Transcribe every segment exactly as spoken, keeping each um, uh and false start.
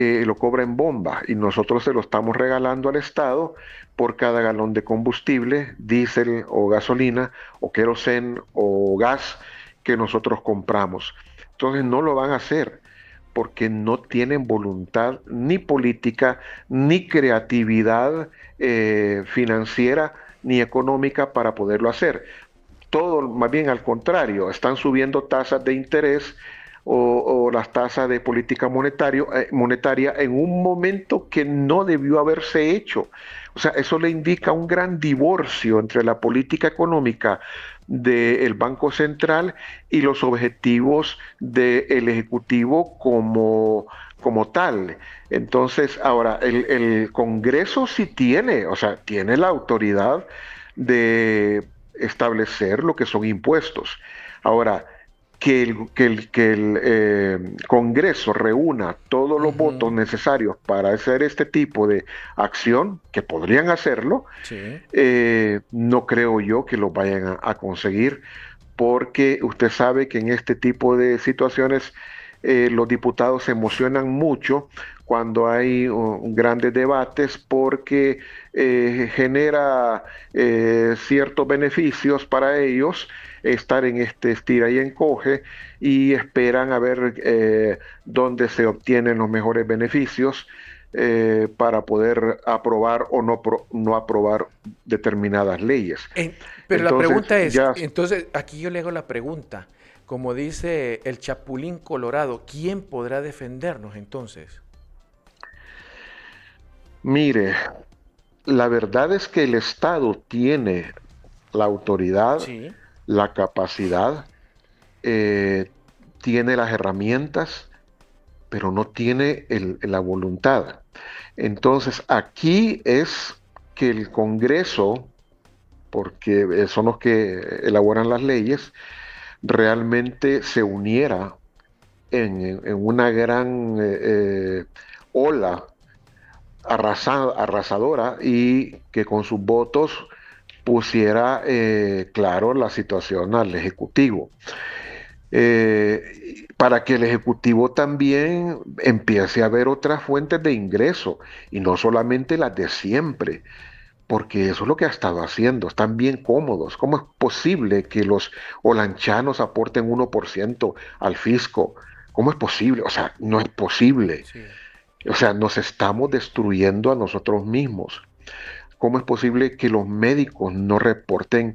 eh, lo cobra en bomba y nosotros se lo estamos regalando al Estado por cada galón de combustible, diésel o gasolina o queroseno o gas que nosotros compramos. Entonces no lo van a hacer porque no tienen voluntad ni política ni creatividad eh, financiera ni económica para poderlo hacer. Todo más bien al contrario, están subiendo tasas de interés o, o las tasas de política monetario, eh, monetaria en un momento que no debió haberse hecho. O sea, eso le indica un gran divorcio entre la política económica del Banco Central y los objetivos del Ejecutivo como, como tal. Entonces, ahora, el, el Congreso sí tiene, o sea, tiene la autoridad de establecer lo que son impuestos. Ahora, que el, que el, que el eh, Congreso reúna todos los votos Ujú. necesarios para hacer este tipo de acción, que podrían hacerlo, Sí. eh, no creo yo que lo vayan a, a conseguir, porque usted sabe que en este tipo de situaciones eh, los diputados se emocionan mucho cuando hay uh, grandes debates porque eh, genera eh, ciertos beneficios para ellos estar en este estira y encoge y esperan a ver eh, dónde se obtienen los mejores beneficios eh, para poder aprobar o no, pro, no aprobar determinadas leyes. En- pero la Entonces, pregunta es, ya, entonces aquí yo le hago la pregunta, como dice el Chapulín Colorado, ¿quién podrá defendernos entonces? mire, la verdad es que el Estado tiene la autoridad, Sí. la capacidad, eh, tiene las herramientas, pero no tiene el- la voluntad. Entonces, aquí es que el Congreso, porque son los que elaboran las leyes, realmente se uniera en, en una gran eh, eh, ola arrasa- arrasadora y que con sus votos pusiera eh, claro la situación al Ejecutivo. Eh, para que el Ejecutivo también empiece a ver otras fuentes de ingreso y no solamente las de siempre, porque eso es lo que ha estado haciendo, están bien cómodos. ¿Cómo es posible que los olanchanos aporten uno por ciento al fisco? ¿Cómo es posible? O sea, no es posible. Sí. O sea, nos estamos destruyendo a nosotros mismos. ¿Cómo es posible que los médicos no reporten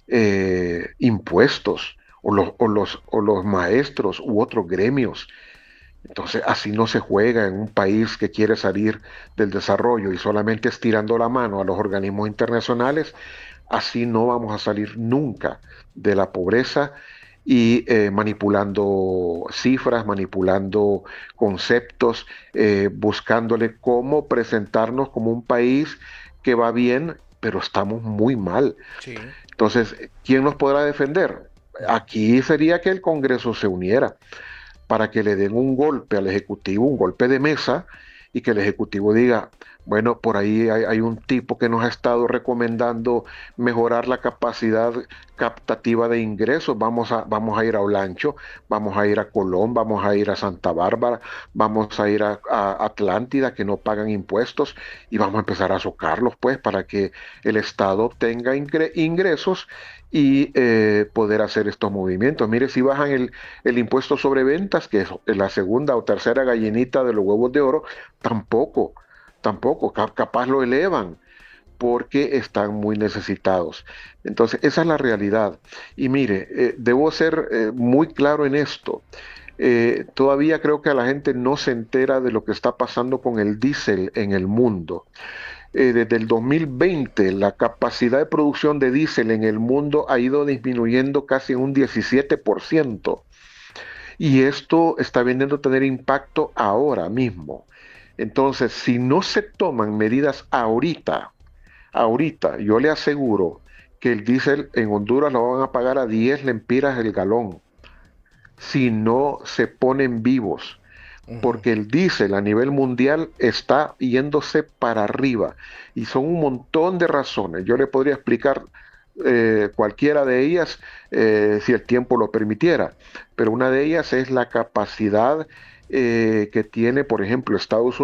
eh, impuestos o los, o, los, o los maestros u otros gremios? Entonces, así no se juega en un país que quiere salir del desarrollo y solamente estirando la mano a los organismos internacionales. Así no vamos a salir nunca de la pobreza y eh, manipulando cifras, manipulando conceptos, eh, buscándole cómo presentarnos como un país que va bien, pero estamos muy mal. Sí. Entonces, ¿quién nos podrá defender? Aquí sería que el Congreso se uniera para que le den un golpe al Ejecutivo, un golpe de mesa, y que el Ejecutivo diga, bueno, por ahí hay, hay un tipo que nos ha estado recomendando mejorar la capacidad captativa de ingresos, vamos a, vamos a ir a Olancho, vamos a ir a Colón, vamos a ir a Santa Bárbara, vamos a ir a, a Atlántida, que no pagan impuestos, y vamos a empezar a socarlos, pues, para que el Estado obtenga ingre ingresos y eh, poder hacer estos movimientos. Mire, si bajan el, el impuesto sobre ventas, que es la segunda o tercera gallinita de los huevos de oro, tampoco, tampoco, capaz lo elevan porque están muy necesitados. Entonces, esa es la realidad. Y mire, eh, debo ser eh, muy claro en esto. Eh, todavía creo que la gente no se entera de lo que está pasando con el diésel en el mundo. Eh, desde el dos mil veinte, la capacidad de producción de diésel en el mundo ha ido disminuyendo casi un diecisiete por ciento. Y esto está viniendo a tener impacto ahora mismo. Entonces, si no se toman medidas ahorita, ahorita, yo le aseguro que el diésel en Honduras lo van a pagar a diez lempiras el galón, si no se ponen vivos, Ujú. porque el diésel a nivel mundial está yéndose para arriba y son un montón de razones. Yo le podría explicar eh, cualquiera de ellas eh, si el tiempo lo permitiera, pero una de ellas es la capacidad eh, que tiene, por ejemplo, Estados Unidos